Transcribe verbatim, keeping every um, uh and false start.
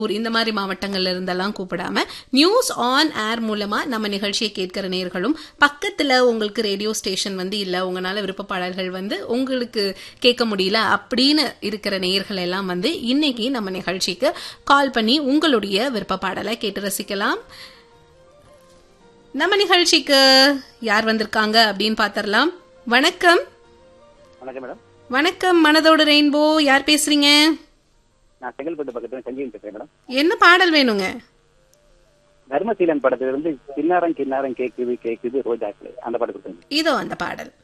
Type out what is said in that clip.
இந்த மாதிரி மாவட்டங்கள்ல இருந்தெல்லாம் கூப்பிடாம நியூஸ் ஆன் ஏர் மூலமா நம்ம நிகழ்ச்சியை கேட்கிற நேர்களும், பக்கத்துல உங்களுக்கு ரேடியோ ஸ்டேஷன் வந்து இல்ல, உங்களால விருப்ப பாடல்கள் வந்து உங்களுக்கு கேட்க முடியல அப்படின்னு இருக்கிற நேர்கள் எல்லாம் வந்து இன்னைக்கு நம்ம நிகழ்ச்சிக்கு கால் பண்ணி உங்களுடைய விருப்ப பாடலை கேட்டு ரசிக்கலாம். நம்ம நிகழ்ச்சிக்கு யார் வந்திருக்காங்க அப்படின்னு பாத்திரலாம். வணக்கம். வணக்கம் மேடம். வணக்கம், மனதோட ரெயின்போ. யார் பேசுறீங்க? நான் செங்கல்பட்டு பக்கத்துல சஞ்சீவன் பேசுறேன் மேடம். என்ன பாடல் வேணுங்க? தர்மசீலன் படத்துல இருந்து கின்னாரம் கின்னாரம் கேக்குது கேக்குது ரோஜாக்கள் அந்த பாட்டு கொடுத்துருங்க. இதோ அந்த பாடல்.